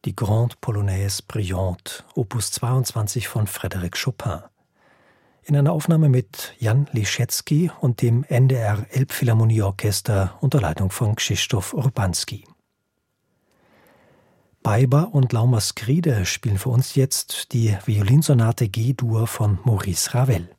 die Grande Polonaise Brillante, Opus 22 von Frédéric Chopin. In einer Aufnahme mit Jan Liszewski und dem NDR Elbphilharmonieorchester unter Leitung von Krzysztof Urbanski. Beiber und Laumaskride spielen für uns jetzt die Violinsonate G-Dur von Maurice Ravel.